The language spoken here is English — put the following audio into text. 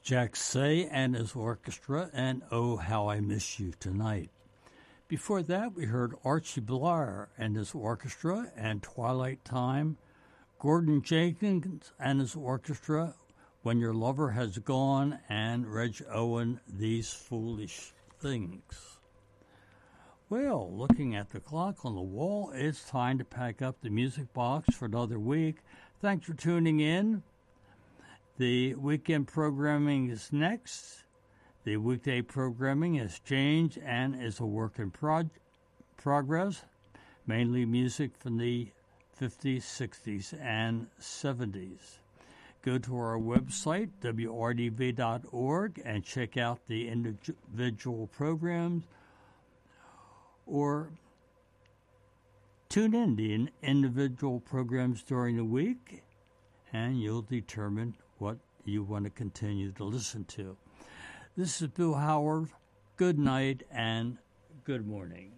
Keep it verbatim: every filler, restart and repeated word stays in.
Jack Say and his orchestra, and Oh How I Miss You Tonight. Before that, we heard Archie Blyer and his orchestra and Twilight Time, Gordon Jenkins and his orchestra, When Your Lover Has Gone, and Reg Owen, These Foolish Things. Well, looking at the clock on the wall, it's time to pack up the music box for another week. Thanks for tuning in. The weekend programming is next. The weekday programming has changed and is a work in prog- progress, mainly music from the fifties, sixties, and seventies. Go to our website, w r d v dot org, and check out the individual programs, or tune in the individual programs during the week, and you'll determine what you want to continue to listen to. This is Bill Howard. Good night and good morning.